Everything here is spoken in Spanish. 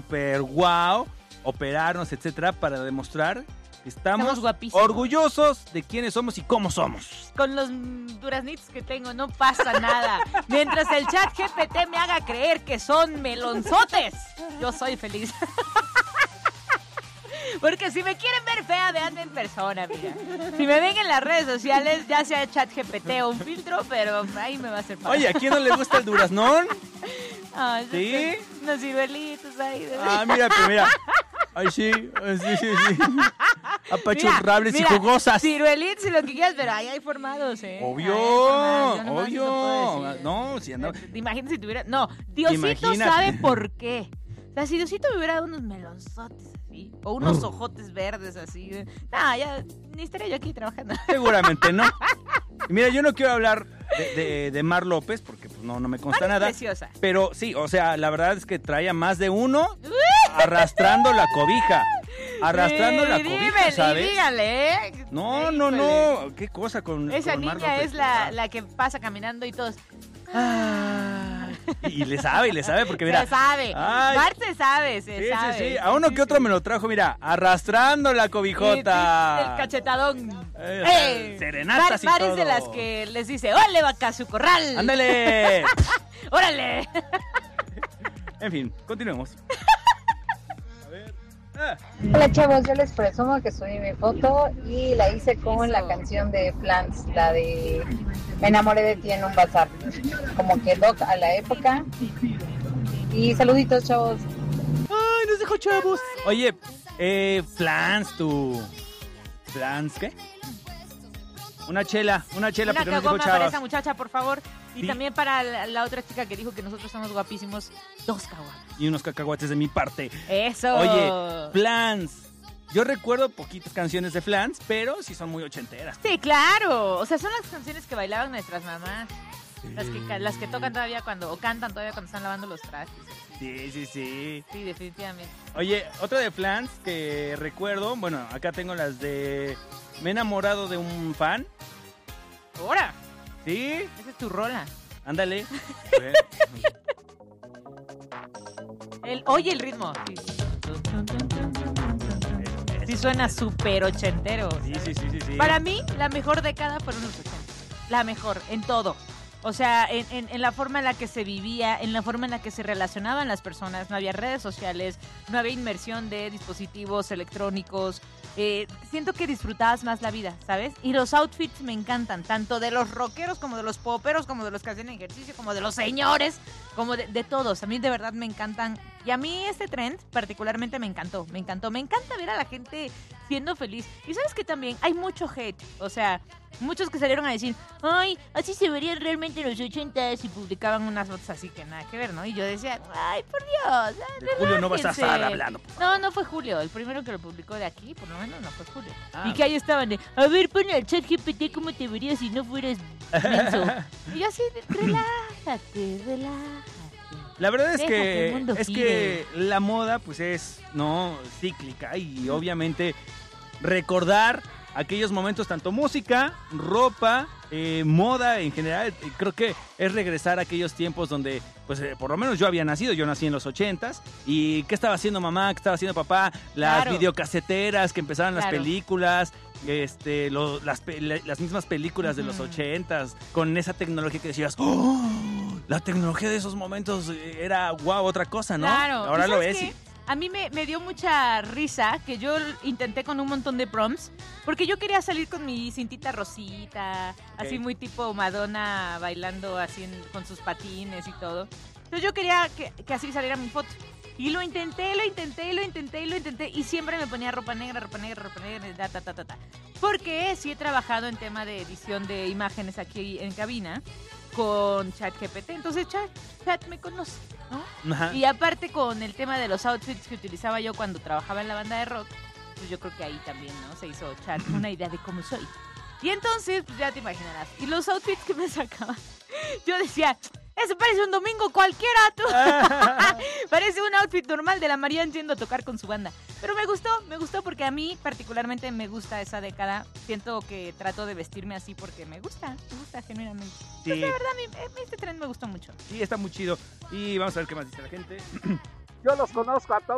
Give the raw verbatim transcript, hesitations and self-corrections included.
super wow, operarnos, etcétera, para demostrar que estamos, Estamos guapísimos. orgullosos de quiénes somos y cómo somos. Con los mm, duraznitos que tengo no pasa nada. Mientras el chat G P T me haga creer que son melonzotes, yo soy feliz. Porque si me quieren ver fea, vean en persona, mira. Si me ven en las redes sociales, ya sea chat G P T o un filtro, pero ahí me va a hacer falta. Oye, ¿a quién no le gusta el duraznón? Ah, ¿Sí? es- Unos ciruelitos ahí. De... Ah, mira, pero mira. Ay, sí, sí, sí, sí. Apachurrables y mira, jugosas. Ciruelitos y lo que quieras, pero ahí hay formados, ¿eh? Obvio, Ahí hay formados, yo nomás obvio. no puedo decir. No, si andaba. Imagínate si tuviera... No, Diosito Imagínate. sabe por qué. O sea, si Diosito me hubiera dado unos melonzotes así, o unos ojotes verdes así, nah, ya ni estaría yo aquí trabajando. Seguramente no. Y mira, yo no quiero hablar de, de, de Mar López porque pues, no, no me consta Mar es nada. preciosa. Pero sí, o sea, la verdad es que traía más de uno arrastrando la cobija. Arrastrando Sí, la dímele, cobija, ¿sabes? dígale, ¿eh? No, no, Híjole. no. ¿Qué cosa con Esa con Mar niña López, es la, verdad? la que pasa caminando y todos... Y, y le sabe, y le sabe, porque mira. se sabe. Ay. Mar se sabe, se Sí, sabe. sí, sí. A uno que otro me lo trajo, mira, arrastrando la Sí, sí, cobijota. el cachetadón. Eh, ¡Ey! serenatas Mar, y Mar todo. es de las que les dice, ¡ole, vaca, a su corral! ¡Ándale! ¡Órale! En fin, continuemos. A ver. Ah. Hola chavos, yo les presumo que subí mi foto y la hice con Eso. la canción de Flans, la de Me enamoré de ti en un bazar, como que doc a la época. Y saluditos chavos. ¡Ay, nos dejó chavos! Oye, eh, Flans, tú. ¿Flans qué? Una chela, una chela, Una porque nos dijo cagoma para esa chavos. muchacha, por favor. Y Sí. también para la, la otra chica que dijo que nosotros somos guapísimos, dos caguamas. Y unos cacahuates de mi parte. ¡Eso! Oye, Flans. Yo recuerdo poquitas canciones de Flans, pero sí son muy ochenteras. Sí, claro. O sea, son las canciones que bailaban nuestras mamás. Las que, ca- las que tocan todavía cuando, o cantan todavía cuando están lavando los trastes. Sí, sí, sí. Sí, definitivamente. Oye, otra de Flans que recuerdo, bueno, acá tengo las de Me he enamorado de un fan. ¡Ahora! ¿Sí? Esa es tu rola. Ándale. A ver. El, oye el ritmo. Sí, sí suena súper ochentero. Sí, sí, sí, sí, sí. Para mí, la mejor década fueron los ochenta. La mejor, en todo. O sea, en, en, en la forma en la que se vivía, en la forma en la que se relacionaban las personas. No había redes sociales, no había inmersión de dispositivos electrónicos. Eh, siento que disfrutabas más la vida, ¿sabes? Y los outfits me encantan, tanto de los rockeros como de los poperos, como de los que hacen ejercicio, como de los señores, como de, de todos. A mí de verdad me encantan. Y a mí este trend particularmente me encantó, me encantó. Me encanta ver a la gente siendo feliz. Y sabes que también hay mucho hate, o sea, muchos que salieron a decir, ay, así se verían realmente en los ochentas y publicaban unas fotos así que nada que ver, ¿no? Y yo decía, ay, por Dios, De Julio no vas a relájense. estar hablando. No, no fue Julio, el primero que lo publicó de aquí, por lo menos no fue Julio. Ah, y que ahí estaban de, a ver, ponle al chat G P T cómo te verías si no fueras menso. Y yo así, de, relájate, relájate. La verdad es Deja que el que mundo es gire. que la moda pues es no cíclica y obviamente recordar aquellos momentos, tanto música, ropa, eh, moda en general, eh, creo que es regresar a aquellos tiempos donde, pues eh, por lo menos yo había nacido, yo nací en los ochentas, y qué estaba haciendo mamá, qué estaba haciendo papá, las Claro. videocaseteras que empezaban las Claro. películas, este, lo- las, pe- la- las mismas películas de los Ujú. ochentas, con esa tecnología que decías, ¡oh! La tecnología de esos momentos eh, era wow, otra cosa, ¿no? Claro. Ahora ¿Y lo sabes ves. qué? y- A mí me, me dio mucha risa que yo intenté con un montón de prompts, porque yo quería salir con mi cintita rosita, así Ok. muy tipo Madonna bailando así en- con sus patines y todo. Entonces yo quería que, que así saliera mi foto. Y lo intenté, lo intenté, lo intenté, lo intenté, y siempre me ponía ropa negra, ropa negra, ropa negra, ta, ta, ta, ta, ta. Porque sí he trabajado en tema de edición de imágenes aquí en cabina con ChatGPT. Entonces Chat, Chat me conoce, ¿no? Ajá. Y aparte con el tema de los outfits que utilizaba yo cuando trabajaba en la banda de rock, pues yo creo que ahí también, ¿no? Se hizo Chat una idea de cómo soy. Y entonces, pues ya te imaginarás. Y los outfits que me sacaba, yo decía, eso parece un domingo cualquiera, tú. Parece un outfit normal de la Marianne yendo a tocar con su banda. Pero me gustó, me gustó porque a mí particularmente me gusta esa década. Siento que trato de vestirme así porque me gusta, me gusta genuinamente. Sí, Pues de verdad, mi- eh, este tren me gustó mucho. sí, está muy chido. Y vamos a ver qué más dice la gente. Yo los conozco a todos.